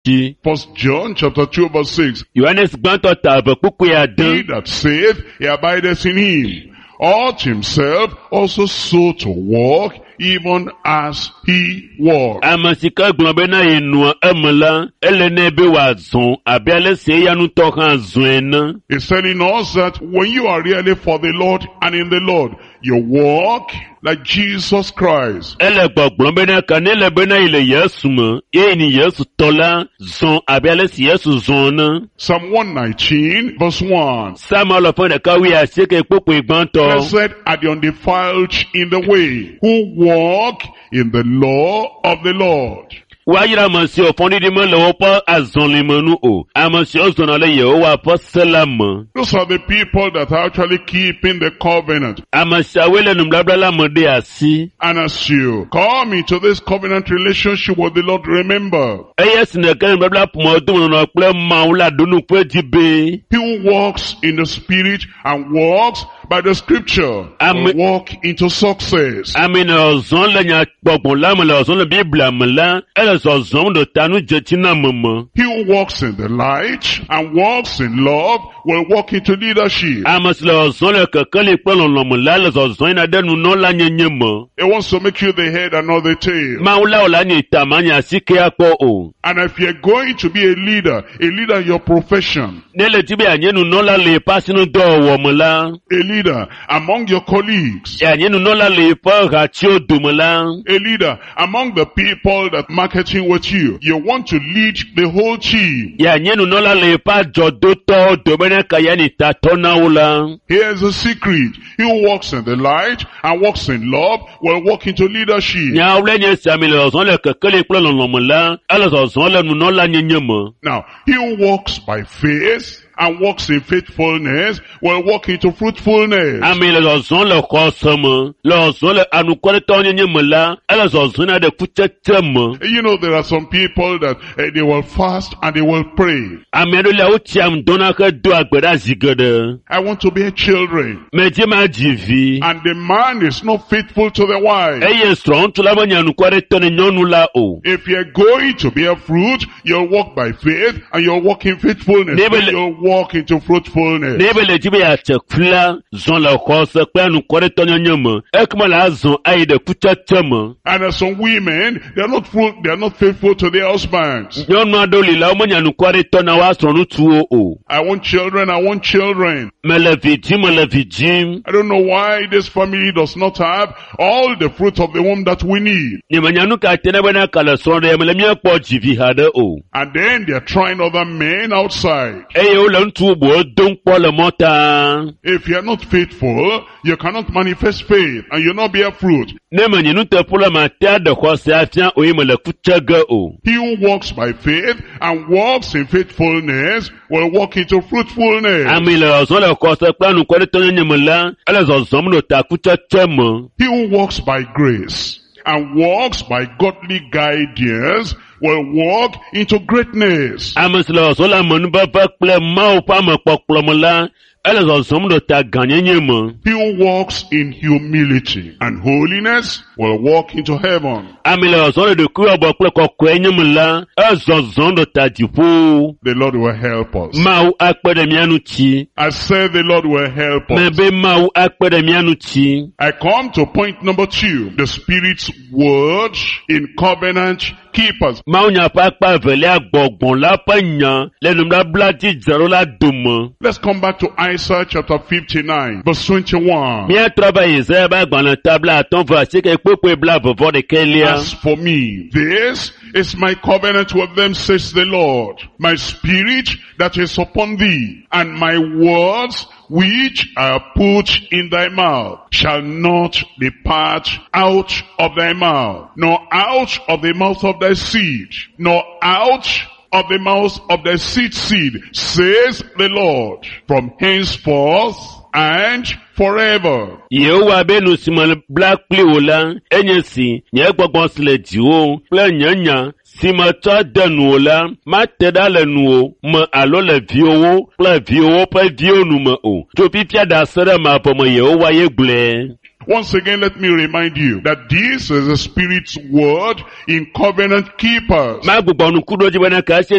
tsi. 1 John chapter 2 verse 6. Yohanes gbãtɔ ta avɛ kpukpu ya He dẽ. that saith he abideth in him, ought himself also so to walk, even as he walked. Ame si ke gblɔ be na ye nua eme la, ele nɛ be wòazɔ abe ale si eya ŋutɔ hã zɔ ene. He's telling us that when you are really for the Lord and in the Lord, you walk like Jesus Christ. Ele gbɔgblɔm be na ka ne le be na yi le Yesu me, ye ni Yesu tɔ la zɔ abe ale si Yesu zɔ ene. Psalm 119 verse 1. Samuel ƒe ɖeka wi asieke kpukpu gbãtɔ. Blessed are the undefiled in the way, who walk in the law of the Lord. Wayira ame siwo fɔɖiɖi me le woƒe azɔlime nu o. Ame siwo zɔna le Yehowa ƒe se la me. Those are the people that are actually keeping the covenant. Ame siawoe le nubabla la me ɖe asi. And as you come into this covenant relationship with the Lord, remember, Eye si neke nubabla ƒomewo domenɔ kple Mawu la ɖo nu ƒe dzi be. he who walks in the Spirit and walks by the Scripture will walk into success. Ame ne ɔzɔ le nyagbɔgbɔ la me le ɔzɔ le Biblia me la, ele zɔzɔm ɖe ta nu dzetsi na meme. He who walks in the light and walks in love will walk into leadership. Ame si le ɔzɔ le kekeli kple lɔlɔ̃ me la le zɔzɔ yina ɖe nunɔla nyenye me. He wants to make you the head and not the tail. Mawu la wòle nye tama nye asike akpɔ o. And if you're going to be a leader in your profession, Ne le dzi be anye nunɔla le eƒe asinudɔwɔwɔ me la. a leader among your colleagues, Anye nunɔla le eƒe hatsiwo dome la. a leader among the people that marketing with you, you want to lead the whole team. Anye nunɔla le eƒe adzɔdotɔwo dome ne ka ya ni tatɔ na wo la. Here's a secret. He who walks in the light and walks in love will walk into leadership. Nyawo le nye sia mi le zɔzɔm le kekeli kple lɔlɔ̃ me la, ele zɔzɔm le nunɔla nyenye me. Now, he who walks by faith and walks in faithfulness will walk into fruitfulness. Ame le zɔzɔm le xɔse me, le zɔzɔm le anukwaretɔ nyenye me la, ele zɔzɔm na ɖe kutsetse me. You know, there are some people that they will fast and they will pray. Ame aɖewo le wotsiam dɔna he do agbe ɖe zi geɖe. I want to bear children. Medze ma dzi vi. And the man is not faithful to the wife. Eye srɔ̃ŋutsu la menye anukwaretɔ ne nyɔnu la o. If you're going to bear fruit, you'll walk by faith and you'll walk in faithfulness. You'll walk into fruitfulness. Ne be le dzi be yeatse kula zɔn le xɔse kple anukwaretɔ nyenye me, ekema le azɔ ayi ɖe kutsetse me. And as some women, they are not faithful to their husbands. Nyɔnu aɖewo li la womenye anukwaretɔ na woa srɔ̃ŋutsuwo o. I want children. Mele vi dzim. I don't know why this family does not have all the fruit of the womb that we need. Nye menya nu ka te ne be na ka le srɔ̃ ɖe mele míakpɔ dzivi haɖe o. And then they are trying other men outside. Eye wole ŋutsu bubuwo dom kpɔ le mɔta. If you are not faithful, you cannot manifest faith and you not bear fruit. Ne menye nuteƒo le mate aɖe xɔse afia oye mele kutse ge o. He who walks by faith and walks in faithfulness will walk into fruitfulness. Ame le zɔzɔm le xɔse kple anukwaretɔ nyenye me la, ele zɔzɔm ɖe ta kutsetse me. He who walks by grace and walks by godly guidance will walk into greatness. Ame si le zɔzɔm le amenuveve kple Mawu ƒe amekpɔkplɔ me la, ele zɔzɔm ɖe ta gãnyenye me. He who walks in humility and holiness will walk into heaven. Ame le zɔzɔm le ɖokuiwɔbɔ kple kɔkɔenye me la, ezɔzɔm ɖe ta dziƒo. The Lord will help us. Mawu akpe ɖe mía ŋuti. I said the Lord will help us. Me be Mawu akpe ɖe mía ŋuti. I come to point number 2. The Spirit's word in covenant keepers. Mawu nya ƒe akpa evelia gbɔgbɔn la ƒe nya le nubabla dzi dzero la dome. Let's come back to Isaiah chapter 59 verse 21. Míatrɔ va Yesaya ƒe agbalẽ tabla atɔ̃ vɔ asieke kpekpe bla vɔvɔ ɖekelia. As for me, this is my covenant with them, says the Lord. My spirit that is upon thee, and my words which are put in thy mouth shall not depart out of thy mouth, nor out of the mouth of thy seed, nor out of the mouth of thy seed, says the Lord, from henceforth and forever. Yehowa be nu si me bla kpli wò la, enye si, nye gbɔgbɔ si le dziwò kple nye nya si me tsɔ de nuwò la, mate ɖa le nuwò me alo le viwòwo kple viwòwo ƒe viwo nu me o. Tso fifia ɖe ase ɖe mavɔ me Yehowa ye gblɔe. Once again, let me remind you that this is the Spirit's word in covenant keepers. Ma gbugbɔ nuku ɖo dzi be ne ka esi